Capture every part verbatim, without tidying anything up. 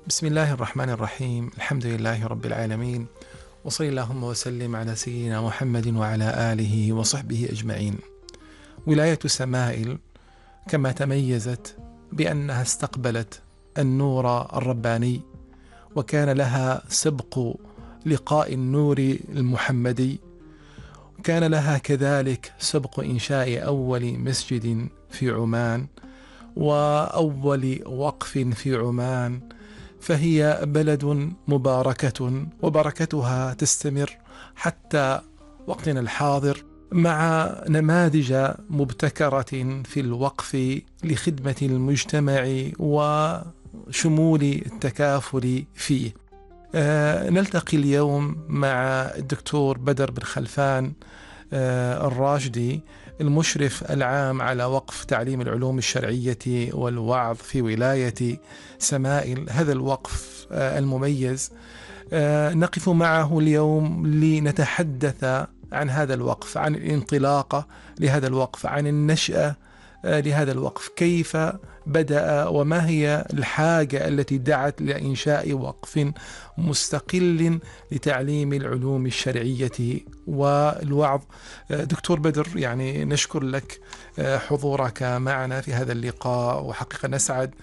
بسم الله الرحمن الرحيم. الحمد لله رب العالمين، وصلى اللهم وسلم على سيدنا محمد وعلى آله وصحبه أجمعين. ولاية سمائل كما تميزت بأنها استقبلت النور الرباني، وكان لها سبق لقاء النور المحمدي، كان لها كذلك سبق إنشاء أول مسجد في عمان وأول وقف في عمان، فهي بلد مباركة وبركتها تستمر حتى وقتنا الحاضر، مع نماذج مبتكرة في الوقف لخدمة المجتمع وشمول التكافل فيه. آه نلتقي اليوم مع الدكتور بدر بن خلفان آه الراشدي، المشرف العام على وقف تعليم العلوم الشرعية والوعظ في ولاية سمائل، هذا الوقف آه المميز. آه نقف معه اليوم لنتحدث عن هذا الوقف، عن الانطلاقة لهذا الوقف، عن النشأة آه لهذا الوقف، كيف بدأ وما هي الحاجة التي دعت لإنشاء وقف مستقل لتعليم العلوم الشرعية والوعظ. دكتور بدر، يعني نشكر لك حضورك معنا في هذا اللقاء، وحقيقة نسعد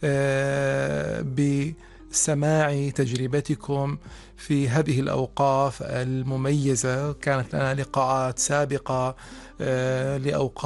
بسماع تجربتكم في هذه الأوقاف المميزة. كانت لنا لقاءات سابقة لأوقاف